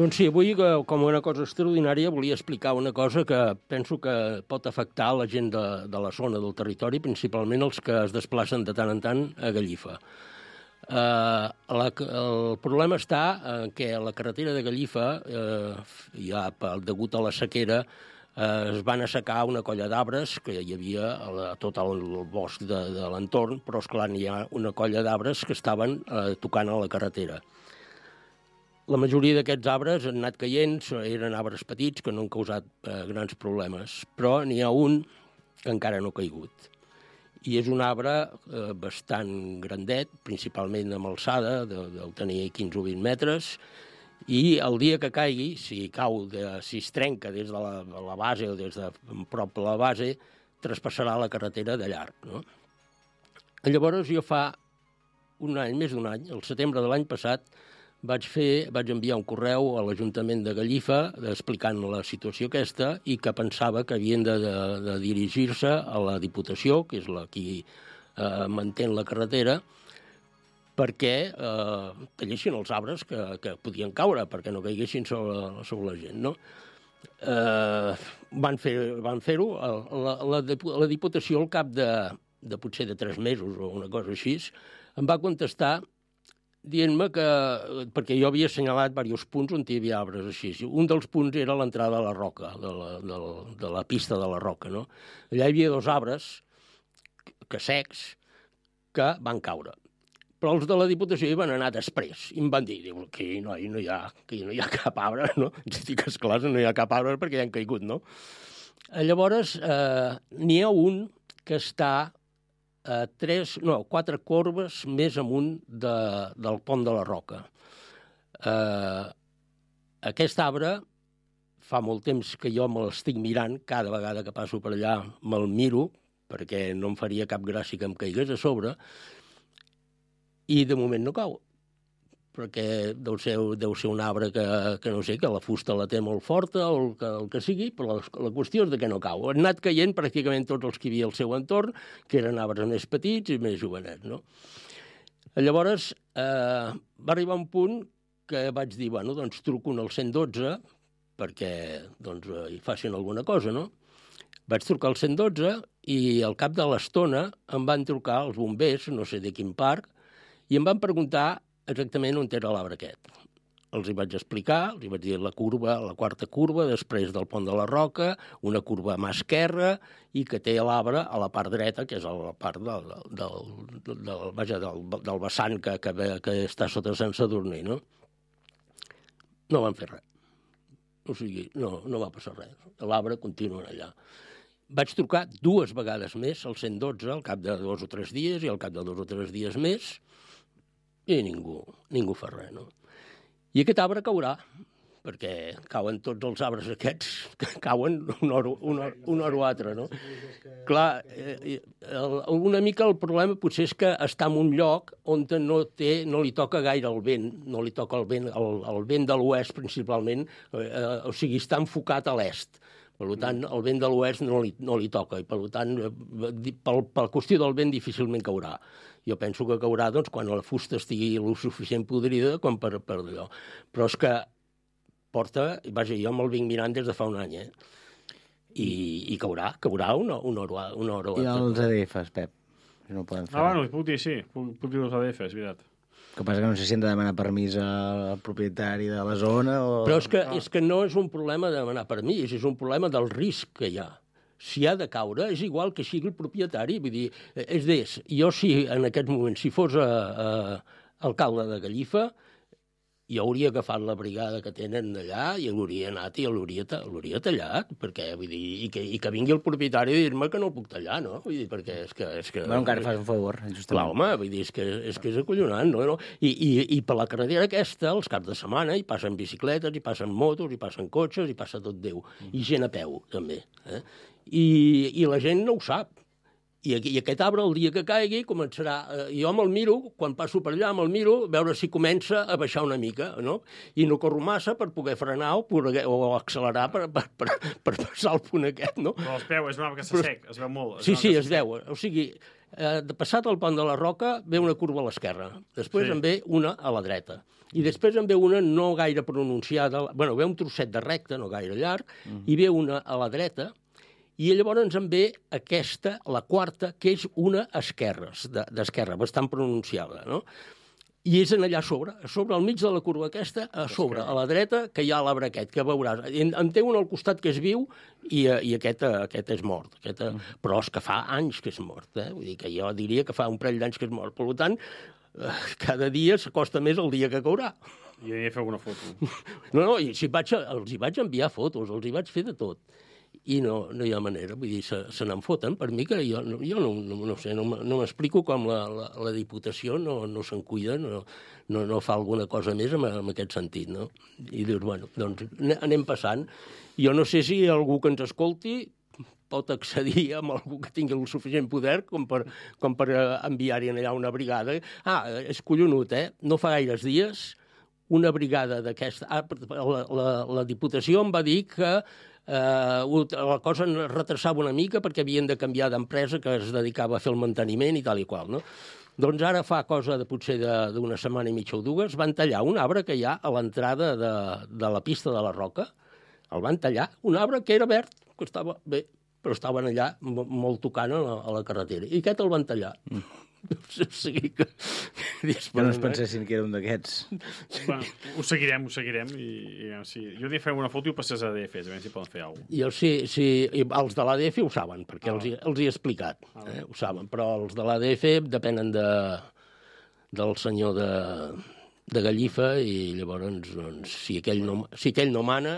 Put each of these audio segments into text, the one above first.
Doncs sí, avui, com una cosa extraordinària, volia explicar una cosa que penso que pot afectar la gent de la zona del territori, principalment els que es desplacen de tant en tant a Gallifa. El problema està en què a la carretera de Gallifa, ja degut a la sequera, es van assecar una colla d'arbres que hi havia a tot el bosc de l'entorn, però, esclar, n'hi ha una colla d'arbres que estaven tocant a la carretera. La majoria d'aquests arbres han anat caient, eren arbres petits que no han causat grans problemes, però n'hi ha un que encara no ha caigut. I és un arbre bastant grandet, principalment amb alçada, deu tenir 15 o 20 metres, i el dia que caigui, si es trenca des de la base o des de prop de la base, traspassarà la carretera de llarg, no? Llavors jo fa un any, més d'un any, el setembre de l'any passat, vaig enviar un correu a l'Ajuntament de Gallifa explicant la situació aquesta i que pensava que havien de dirigir-se a la Diputació, que és la qui mantén la carretera, perquè tallessin els arbres que podien caure, perquè no caiguessin sobre la gent, no? Van fer-ho. La Diputació, al cap de potser de 3 mesos o una cosa així, em va contestar dient-me que, perquè jo havia assenyalat diversos punts on hi havia arbres així. Un dels punts era l'entrada a la roca, de la pista de la roca, no? Allà hi havia 2 arbres secs que van caure. Però els de la Diputació hi van anar després i em van dir, aquí no hi ha cap arbre, no? Ens dic, esclar, no hi ha cap arbre perquè ja han caigut, no? Llavors, n'hi ha un que està 4 corbes més amunt del pont de la Roca. Aquest arbre fa molt temps que jo me l'estic mirant, cada vegada que passo per allà me'l miro, perquè no em faria cap gràcia que em caigués a sobre, i de moment no cau, perquè deu ser un arbre que no sé, que la fusta la té molt forta o el que sigui, però la qüestió és de que no cau. Han anat caient pràcticament tots els que hi havia al seu entorn, que eren arbres més petits i més jovenets, no? Llavors, va arribar un punt que vaig dir, bueno, doncs truco al 112 perquè hi facin alguna cosa, no? Vaig trucar al 112 i al cap de l'estona em van trucar els bombers, no sé de quin parc, i em van preguntar exactament on era l'arbre aquest. Els hi vaig explicar, els hi vaig dir la 4ª curva, després del pont de la Roca, una curva a mà esquerra, i que té l'arbre a la part dreta, que és a la part del vessant que està sota Sant Sadurní, no? No van fer res. O sigui, no va passar res. L'arbre continua allà. Vaig trucar 2 vegades més al 112, al cap de 2 o 3 dies, i al cap de 2 o 3 dies més, i ningú fa res, no? I aquest arbre caurà, perquè cauen tots els arbres aquests, que cauen una hora o altra, no? Clar, una mica el problema potser és que està en un lloc on no li toca gaire el vent, no li toca el vent de l'oest principalment, o sigui, està enfocat a l'est. Per tant, el vent de l'oest no li toca, i per tant, per qüestió del vent difícilment caurà. Jo penso que caurà quan la fusta estigui el suficient podrida com per allò. Però és que jo me'l vinc mirant des de fa un any, i caurà una hora. I els ADFs, Pep? No poden fer. Bueno, puc dir sí, puc dir els ADFs, és veritat. Que passa que no sé si hem de demanar permís al propietari de la zona o... Però és que no és un problema de demanar permís, és un problema del risc que hi ha. Si ha de caure, és igual que sigui el propietari. Vull dir, jo en aquest moment, si fos alcalde de Gallifa, jo hauria agafat la brigada que tenen d'allà i l'hauria anat i l'hauria tallat, perquè, vull dir, i que vingui el propietari a dir-me que no el puc tallar, no? Vull dir, perquè és que... Bueno, encara fas un favor, justament. Clar, home, vull dir, és que és acollonant, no? I per la carretera aquesta, els caps de setmana, hi passen bicicletes, hi passen motos, hi passen cotxes, hi passa tot Déu. I gent a peu, també. I la gent no ho sap. I aquest arbre, el dia que caigui, començarà... Jo me'l miro, quan passo per allà, me'l miro, veure si comença a baixar una mica, no? I no corro massa per poder frenar o accelerar per passar el punt aquest, no? Però es veu, és un arbre que s'assec, es veu molt. Sí, es veu. O sigui, passat el pont de la Roca, ve una curva a l'esquerra. Després en ve una a la dreta. I després en ve una no gaire pronunciada, bueno, ve un trosset de recta, no gaire llarg, i ve una a la dreta, i llavors en ve aquesta, la quarta, que és una d'esquerra, bastant pronunciada, no? I és en allà a sobre, al mig de la curva aquesta, a sobre, a la dreta, que hi ha l'arbre aquest, que veuràs. En té un al costat que és viu i aquest és mort. Però és que fa anys que és mort. Vull dir que jo diria que fa un parell d'anys que és mort. Per tant, cada dia s'acosta més el dia que caurà. I he de fer alguna foto. No, i els hi vaig enviar fotos, els hi vaig fer de tot. I no hi ha manera, vull dir, se n'en foten. Per mi que jo no sé, no m'explico com la Diputació no se'n cuida, no fa alguna cosa més en aquest sentit, no? I dius, bueno, doncs anem passant. Jo no sé si algú que ens escolti pot accedir amb algú que tingui el suficient poder com per enviar-hi allà una brigada. És collonut, No fa gaires dies una brigada d'aquesta... La Diputació em va dir que la cosa es retrasava una mica perquè havien de canviar d'empresa que es dedicava a fer el manteniment i tal i qual, no? Doncs ara fa cosa potser d'una setmana i mitja o dues, van tallar un arbre que hi ha a l'entrada de la pista de la Roca. El van tallar, un arbre que era verd, que estava bé, però estaven allà molt tocant a la carretera. I aquest el van tallar. O sigui que... Que no es pensessin que era un d'aquests. Bueno, ho seguirem. I sí. Jo n'hi faré una foto i ho passés a ADF, a veure si poden fer alguna cosa. Jo sí, els de l'ADF ho saben, perquè els hi he explicat, ho saben, però els de l'ADF depenen del senyor de Gallifa i llavors, doncs, si aquell no mana...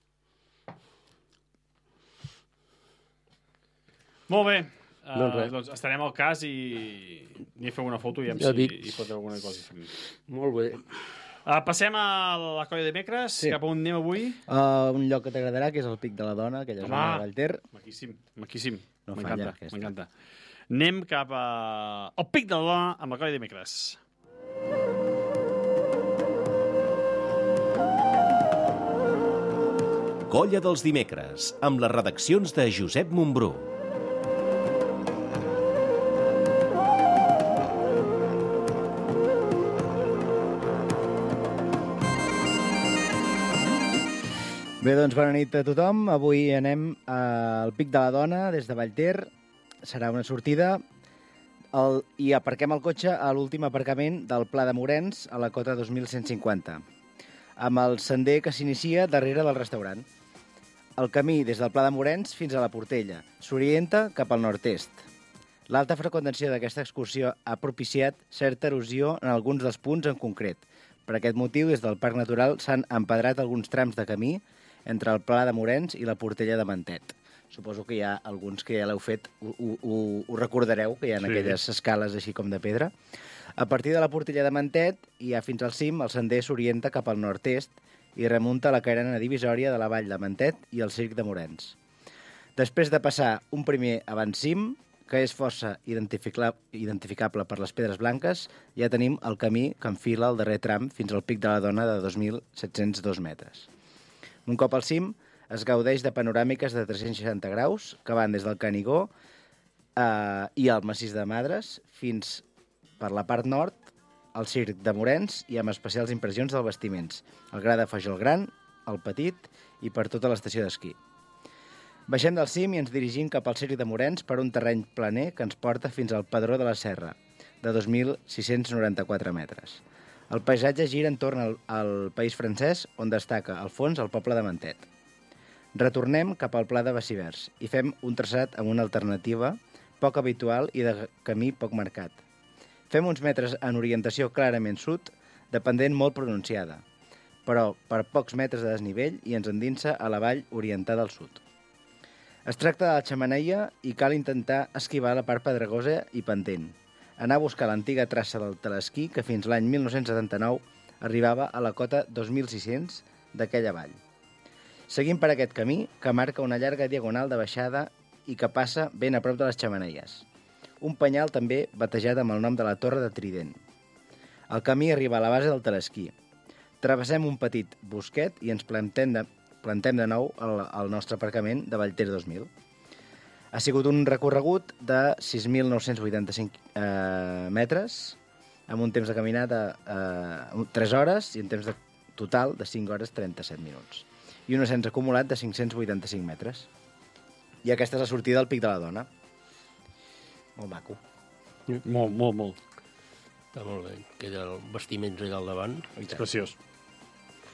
Molt bé. Doncs estarem al cas i n'hi feu una foto i si hi pot haver alguna cosa. Molt bé. Passem a la colla de Mecres. Sí. Cap a on anem avui? Un lloc que t'agradarà, que és el Pic de la Dona, aquella zona de Vallter. Maquíssim. No falla, aquesta. M'encanta. Anem cap al Pic de la Dona amb la colla de Mecres. Colla dels dimecres, amb les redaccions de Josep Montbrú. Bé, doncs bona nit a tothom. Avui anem al Pic de la Dona, des de Vallter. Serà una sortida i aparquem el cotxe a l'últim aparcament del Pla de Morens, a la cota 2150, amb el sender que s'inicia darrere del restaurant. El camí des del Pla de Morens fins a la Portella s'orienta cap al nord-est. L'alta freqüentació d'aquesta excursió ha propiciat certa erosió en alguns dels punts en concret. Per aquest motiu, des del Parc Natural s'han empedrat alguns trams de camí entre el Pla de Morens i la Portella de Mentet. Suposo que hi ha alguns que ja l'heu fet, ho recordareu, que hi ha aquelles escales així com de pedra. A partir de la Portella de Mentet i ja fins al cim, el sender s'orienta cap al nord-est i remunta a la carena divisòria de la vall de Mentet i el Circ de Morens. Després de passar un primer avant-cim, que és força identificable per les pedres blanques, ja tenim el camí que enfila el darrer tram fins al Pic de la Dona de 2.702 metres. Un cop al cim, es gaudeix de panoràmiques de 360 graus que van des del Canigó i el massís de Madres fins per la part nord, al Circ de Morens i amb especials impressions dels vestiments, el Gra de Fajol Gran, el Petit i per tota l'estació d'esquí. Baixem del cim i ens dirigim cap al Circ de Morens per un terreny planer que ens porta fins al Pedró de la Serra, de 2.694 metres. El paisatge gira entorn al País Francès, on destaca, al fons, el poble de Mentet. Retornem cap al Pla de Bacivers i fem un traçat amb una alternativa poc habitual i de camí poc marcat. Fem uns metres en orientació clarament sud, de pendent molt pronunciada, però per pocs metres de desnivell i ens endinsa a la vall orientada al sud. Es tracta de la xemeneia i cal intentar esquivar la part pedregosa i pendent. Anar a buscar l'antiga traça del telesquí que fins l'any 1979 arribava a la cota 2.600 d'aquella vall. Seguim per aquest camí que marca una llarga diagonal de baixada i que passa ben a prop de les xemeneies. Un penyal també batejat amb el nom de la Torre de Trident. El camí arriba a la base del telesquí. Travessem un petit bosquet i ens plantem de nou al nostre aparcament de Vallter 2000. Ha sigut un recorregut de 6.985 metres amb un temps de caminata 3 hores i un temps total de 5 hores 37 minuts. I un ascens acumulat de 585 metres. I aquesta és la sortida del Pic de la Dona. Molt maco. Molt. Està molt bé. Queda el vestiments allà al davant. És preciós.